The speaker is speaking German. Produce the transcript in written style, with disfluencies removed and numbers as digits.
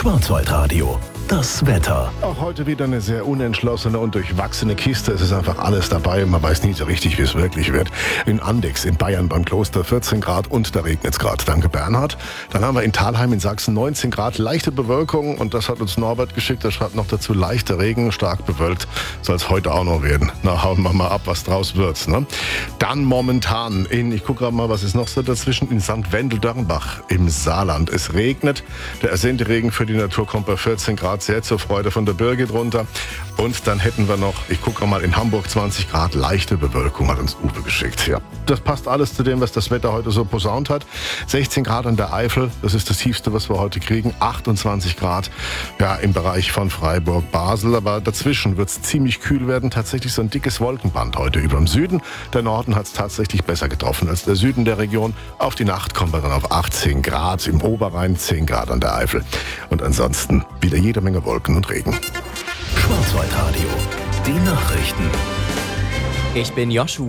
Schwarzwaldradio. Das Wetter. Auch heute wieder eine sehr unentschlossene und durchwachsene Kiste. Es ist einfach alles dabei. Man weiß nie so richtig, wie es wirklich wird. In Andechs in Bayern beim Kloster 14 Grad und da regnet es gerade. Danke, Bernhard. Dann haben wir in Thalheim in Sachsen 19 Grad, leichte Bewölkung. Und das hat uns Norbert geschickt. Er schreibt noch dazu leichter Regen, stark bewölkt. Soll es heute auch noch werden. Na, hauen wir mal ab, was draus wird. Ne? Dann momentan ich gucke gerade mal, was ist noch so dazwischen, in St. Wendel-Dörnbach im Saarland. Es regnet. Der ersehnte Regen für die Natur kommt bei 14 Grad. Sehr zur Freude von der Birgit runter. Und dann hätten wir noch, ich gucke mal, in Hamburg 20 Grad, leichte Bewölkung, hat uns Uwe geschickt. Ja, das passt alles zu dem, was das Wetter heute so posaunt hat. 16 Grad an der Eifel, das ist das Tiefste, was wir heute kriegen. 28 Grad ja, im Bereich von Freiburg, Basel. Aber dazwischen wird es ziemlich kühl werden. Tatsächlich so ein dickes Wolkenband heute über dem Süden. Der Norden hat es tatsächlich besser getroffen als der Süden der Region. Auf die Nacht kommen wir dann auf 18 Grad, im Oberrhein 10 Grad an der Eifel. Und ansonsten wieder jede Menge Wolken und Regen. Schwarzwaldradio. Die Nachrichten. Ich bin Joshua.